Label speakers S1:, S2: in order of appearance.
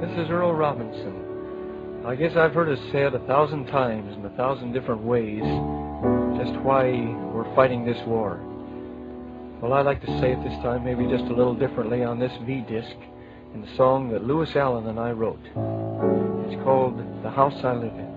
S1: This is Earl Robinson. I guess I've heard it said 1,000 times in 1,000 different ways just why we're fighting this war. Well, I'd like to say it this time maybe just a little differently on this V-disc in the song that Lewis Allen and I wrote. It's called The House I Live In.